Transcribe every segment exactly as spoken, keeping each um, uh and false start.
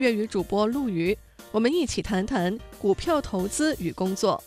粤语主播陆瑜，我们一起谈谈股票投资与工作。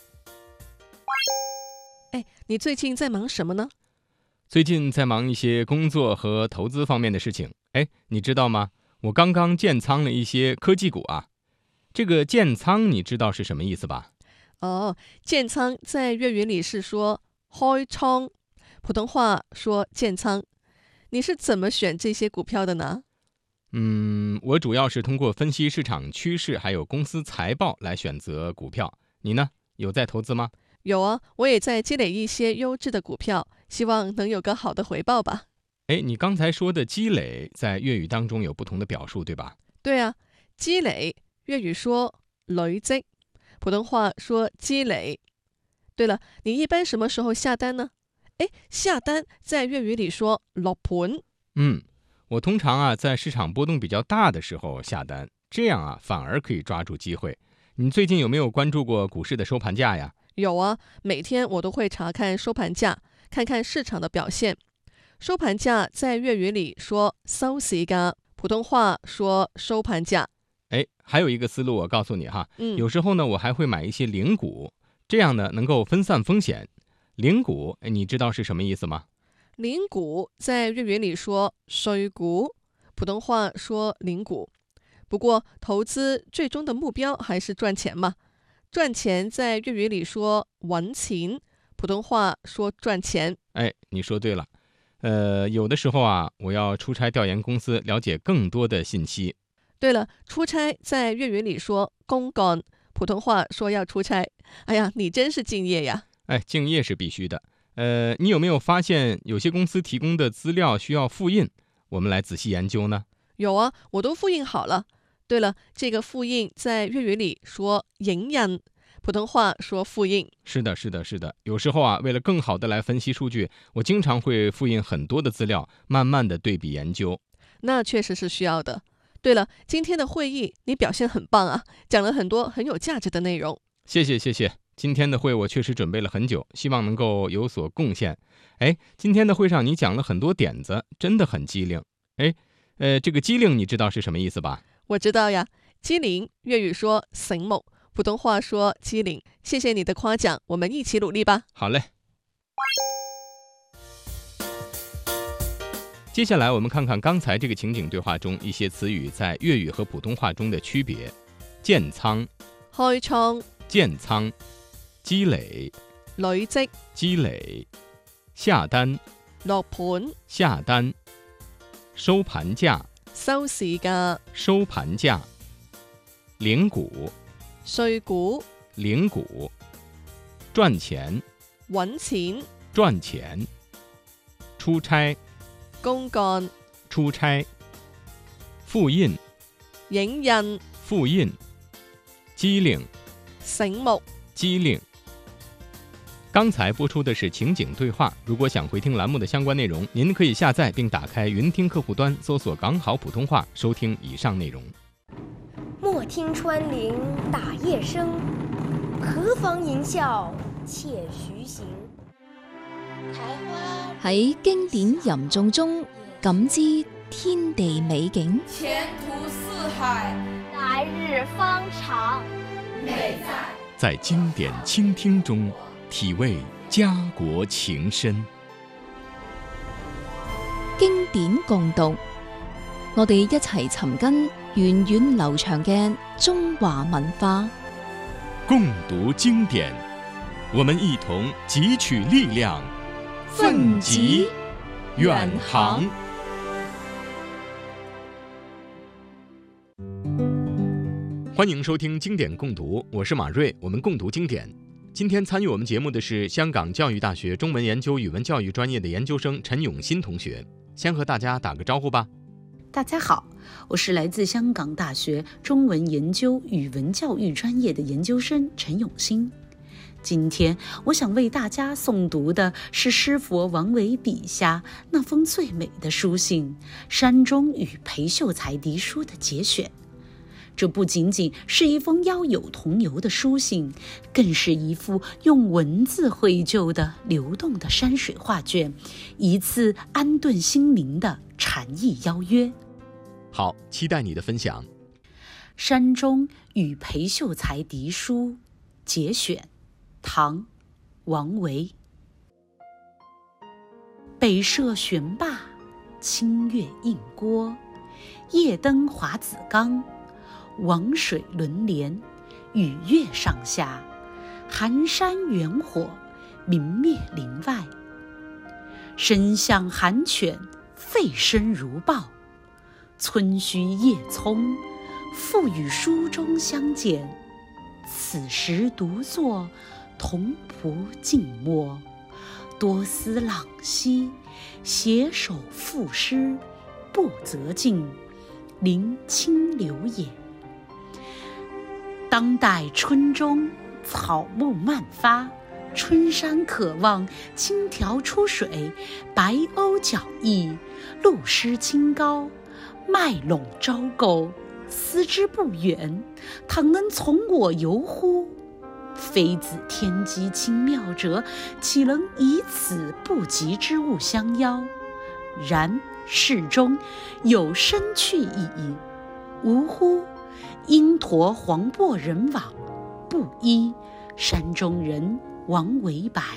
哎，你最近在忙什么呢？ 最近在忙一些工作和投资方面的事情。哎，你知道吗？我刚刚建仓了一些科技股啊。这个建仓你知道是什么意思吧？ 哦，建仓在粤语里是说開倉，普通话说建仓。你是怎么选这些股票的呢？ 嗯，我主要是通过分析市场趋势还有公司财报来选择股票。你呢？有在投资吗？ 有啊，我也在积累一些优质的股票，希望能有个好的回报吧。 哎，你刚才说的积累在粤语当中有不同的表述，对吧？ 对啊，积累粤语说累积，普通话说积累。对了，你一般什么时候下单呢？哎，下单在粤语里说落盤。 嗯，我通常啊在市场波动比较大的时候下单，这样啊反而可以抓住机会。你最近有没有关注过股市的收盘价呀？ 有啊，每天我都会查看收盘价，看看市场的表现。收盘价在粤语里说收市價，普通话说收盘價。 哎，还有一个思路我告诉你哈， 嗯， 有时候呢我还会买一些零股，这样呢能够分散风险。零股，哎，你知道是什么意思吗？ 零股在粤语里说水股，普通话说零股。不过投资最终的目标还是赚钱嘛。赚钱在粤语里说揾錢，普通话说赚錢。 哎，你说对了。呃，有的时候啊，我要出差调研公司，了解更多的信息。 对了，出差在粤语里说公幹，普通话说要出差。哎呀，你真是敬业呀！ 哎，敬业是必须的。呃，你有没有发现有些公司提供的资料需要复印？我们来仔细研究呢。 有啊，我都复印好了。对了，这个复印在粤语里说影印，普通话说复印。 是的，是的，是的。有时候啊，为了更好的来分析数据，我经常会复印很多的资料，慢慢的对比研究。 那确实是需要的。对了，今天的会议你表现很棒啊，讲了很多很有价值的内容。 谢谢，谢谢。今天的会我确实准备了很久，希望能够有所贡献。哎，今天的会上你讲了很多点子，真的很机灵。哎，呃，这个机灵你知道是什么意思吧？ 我知道呀，机灵，粤语说醒目，普通话说机灵。谢谢你的夸奖，我们一起努力吧。 好嘞。接下来我们看看刚才这个情景对话中一些词语在粤语和普通话中的区别。建仓、 開倉、 建倉、積累、 累積、 積累、下單、 落盤、 下單、收盤價、 收市價、 收盤價、零股、 稅股、 零股、賺錢、 揾錢、 賺錢、出差、 公幹、 出差、複印、 影印、 複印、機靈、 醒目。 機靈。刚才播出的是情景对话，如果想回听栏目的相关内容，您可以下载并打开云听客户端，搜索港好普通话，收听以上内容。 莫听穿林打叶声，何妨吟啸且徐行。 喺經典吟誦中感知天地美景， 前途似海， 來日方長。 美在在經典傾聽中體味家國情深。 經典共讀，我哋一齊尋根源遠流長嘅中華文化。 共讀經典，我們一同汲取力量，奮楫遠航。歡迎收聽經典共讀，我是馬瑞，我們共讀經典。今天參與我們節目的是香港教育大學中文研究語文教育專業的研究生陳永新同學，先和大家打個招呼吧。 大家好，我是來自香港大學中文研究語文教育專業的研究生陳永新。今天我想為大家誦讀的是師佛王維筆下那封最美的書信《山中與裴秀才嫡書》的節選。這不僅僅是一封邀友同遊的書信，更是一幅用文字繪就的流動的山水畫卷，一次安頓心靈的禪意邀約。 好，期待你的分享。 山中与裴秀才嫡书》节选，唐，王维。北涉悬灞，清月映郭。夜登华子冈，王水轮连，雨月上下。寒山远火，明灭林外。声向寒犬，吠声如豹。村须叶葱，复与书中相见。此时独坐，同仆静默。多思朗兮，携手赋诗，不择进，临清流也。当代春中，草木漫发，春山可望，青条出水，白鸥脚翼，露湿清高，麦陇朝构，思之不远，倘能从我游乎？妃子天机清妙者，岂能以此不及之物相邀？然世中有生去矣，呜呼！鹰驼黄擘人往，不依山中人，王维白。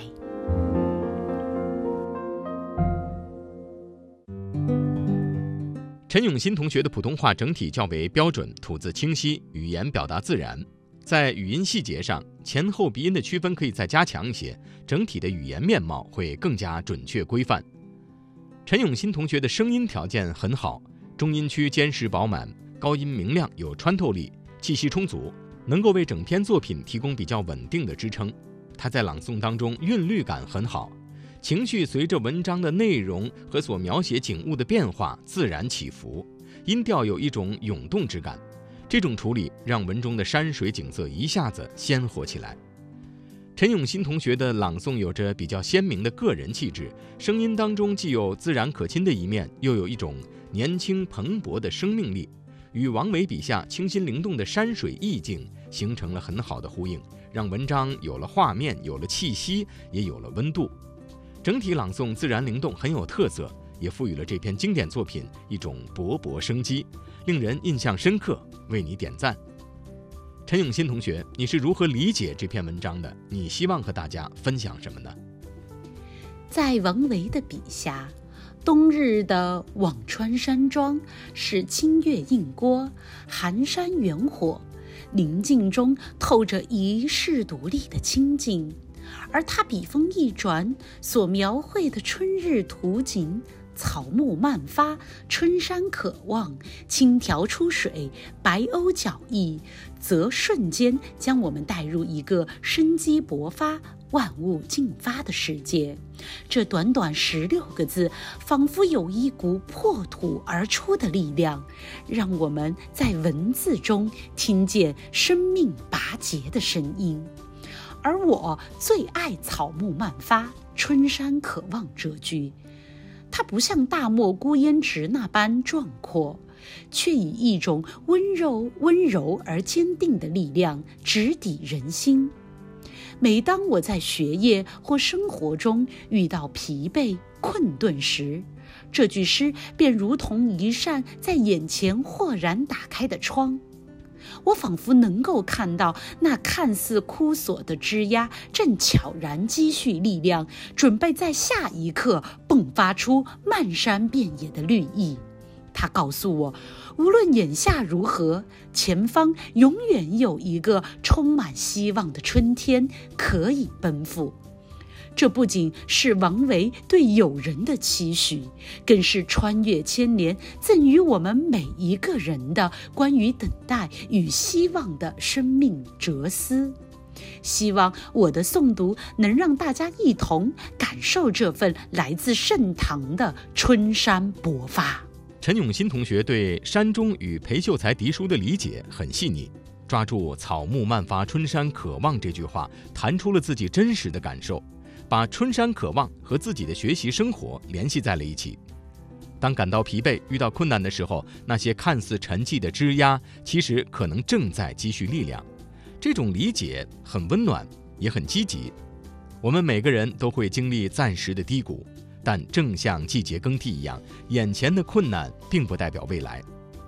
陈永新同学的普通话整体较为标准，吐字清晰，语言表达自然。在语音细节上，前后鼻音的区分可以再加强一些，整体的语言面貌会更加准确规范。陈永新同学的声音条件很好，中音区坚实饱满，高音明亮有穿透力，气息充足，能够为整篇作品提供比较稳定的支撑。他在朗诵当中韵律感很好，情绪随着文章的内容和所描写景物的变化自然起伏，音调有一种涌动之感。这种处理让文中的山水景色一下子鲜活起来。陈永新同学的朗诵有着比较鲜明的个人气质，声音当中既有自然可亲的一面，又有一种年轻蓬勃的生命力，与王维笔下清新灵动的山水意境形成了很好的呼应，让文章有了画面，有了气息，也有了温度。整体朗诵自然灵动，很有特色，也赋予了这篇经典作品一种勃勃生机，令人印象深刻，为你点赞。陈永新同学，你是如何理解这篇文章的？你希望和大家分享什么呢？ 在王维的笔下，冬日的辋川山庄是清月映郭，寒山远火，宁静中透着遗世独立的清静。而他笔锋一转，所描绘的春日图景，草木漫发，春山可望，青条出水，白鸥脚翼，则瞬间将我们带入一个生机勃发、万物竞发的世界。这短短十六个字，仿佛有一股破土而出的力量，让我们在文字中听见生命拔节的声音。而我最爱草木漫发，春山可望这句，它不像大漠孤烟直那般壮阔，却以一种温柔温柔而坚定的力量直抵人心。每当我在学业或生活中遇到疲惫困顿时，这句诗便如同一扇在眼前豁然打开的窗，我仿佛能够看到那看似枯索的枝桠正悄然积蓄力量，准备在下一刻迸发出漫山遍野的绿意。它告诉我，无论眼下如何，前方永远有一个充满希望的春天可以奔赴。这不仅是王维对友人的期许，更是穿越千年赠予我们每一个人的关于等待与希望的生命哲思。希望我的诵读能让大家一同感受这份来自盛唐的春山勃发。 陈永新同学对山中与裴秀才嫡书的理解很细腻，抓住草木漫发，春山可望这句话，弹出了自己真实的感受，把春山可望和自己的学习生活联系在了一起。当感到疲惫、遇到困难的时候，那些看似沉寂的枝桠，其实可能正在积蓄力量。这种理解很温暖，也很积极。我们每个人都会经历暂时的低谷，但正像季节更替一样，眼前的困难并不代表未来。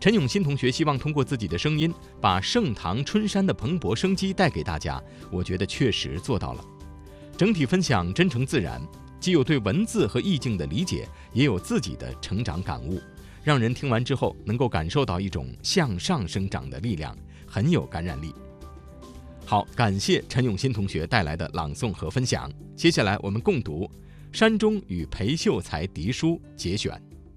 陈永新同学希望通过自己的声音，把盛唐春山的蓬勃生机带给大家，我觉得确实做到了。整体分享真诚自然，既有对文字和意境的理解，也有自己的成长感悟，让人听完之后能够感受到一种向上生长的力量，很有感染力。好，感谢陈永新同学带来的朗诵和分享。接下来我们共读山中与裴秀才嫡书节选。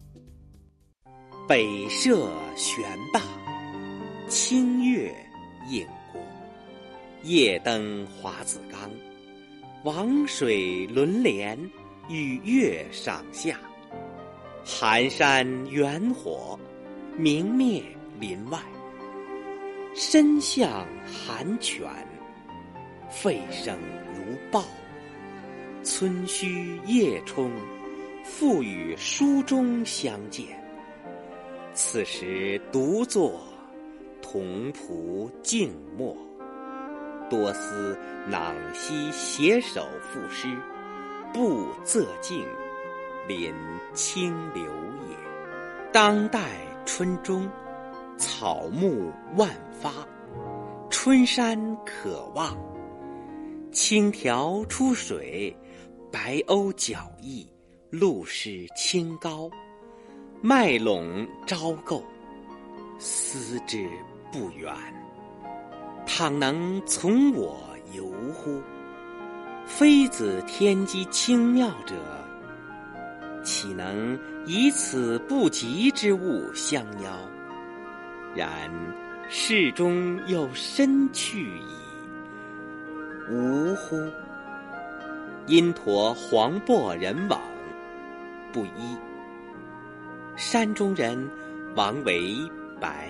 北涉悬灞，清月映国。夜登华子冈，王水轮连，与月上下。寒山远火，明灭林外。身向寒泉，沸声如豹。村墟夜冲，复与书中相见。此时独坐，同仆静默。多思囊兮携手赋诗，不仄径，临清流也。当代春中，草木万发，春山可望。青条出水，白鸥脚翼，露湿清高。麦陇朝构，思之不远。倘能从我游乎？妃子天机清妙者，岂能以此不及之物相邀？然世中又深去矣，无乎？因陀黄渤人往，不一。山中人王维白。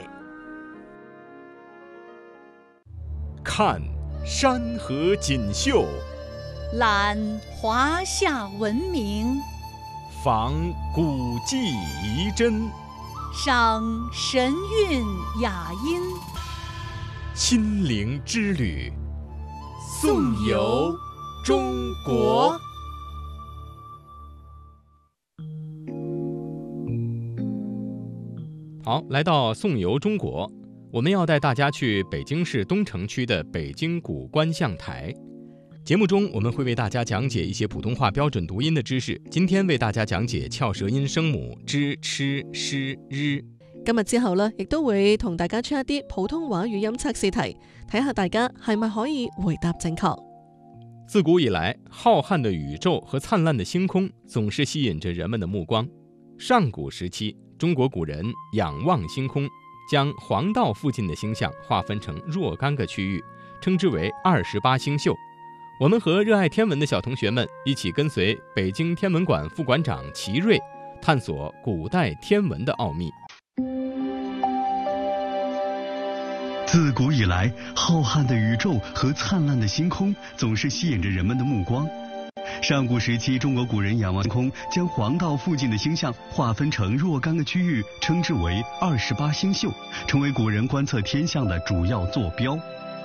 看山河锦绣， 览华夏文明， 访古迹遗珍， 赏神韵雅音。 亲临之旅，颂游中国。好，来到颂游中国，我们要带大家去北京市东城区的北京古观象台。节目中我们会为大家讲解一些普通话标准读音的知識，今天為大家講解翹舌音聲母之、吃、詩、日。 今日之後呢，亦都會同大家出一啲普通話語音測試題，睇下大家係咪可以回答正確。 自古以來，浩瀚的宇宙和燦爛的星空總是吸引着人們的目光。上古時期，中國古人仰望星空，將黃道附近的星象劃分成若干個區域，稱之為二十八星宿。我們和熱愛天文的小同學們一起跟隨北京天文館副館長齊瑞，探索古代天文的奧秘。 自古以來，浩瀚的宇宙和燦爛的星空總是吸引着人們的目光。上古時期，中國古人仰望星空，將黃道附近的星象劃分成若干個區域，稱之為二十八星宿，成為古人觀測天象的主要坐標。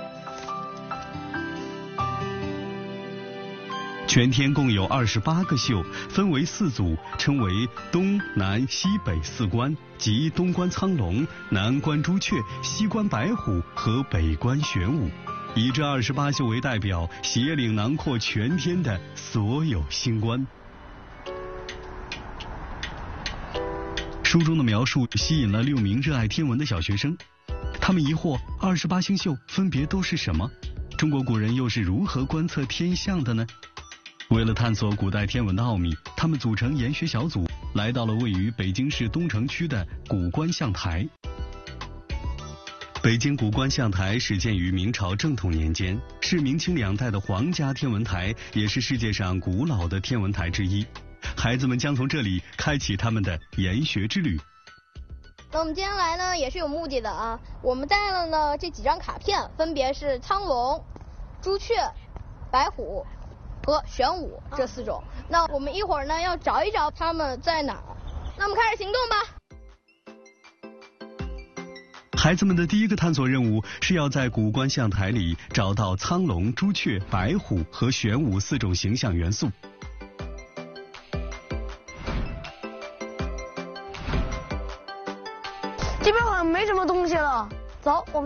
全天共有二十八個宿，分為四組，稱為東南西北四觀，即東觀蒼龍、南觀朱雀、西觀白虎和北觀玄武，以這二十八宿為代表，協領囊括全天的所有星觀。書中的描述吸引了六名熱愛天文的小學生，他們疑惑二十八星宿分別都是什麼？中國古人又是如何觀測天象的呢？為了探索古代天文的奧秘，他們組成研學小組，來到了位於北京市東城區的古觀象台。北京古觀象台始建於明朝正統年間，是明清兩代的皇家天文台，也是世界上古老的天文台之一。孩子們將從這裡開啟他們的研學之旅。 那我們今天來呢，也是有目的的啊。我們帶了呢這幾張卡片，分別是蒼龍、朱雀、白虎和玄武這四種。那我們一會兒呢要找一找他們在哪兒。那我們開始行動吧。 孩子們的第一個探索任務是要在古觀象台裡找到蒼龍、朱雀、白虎和玄武四種形象元素。 這邊我走，我们。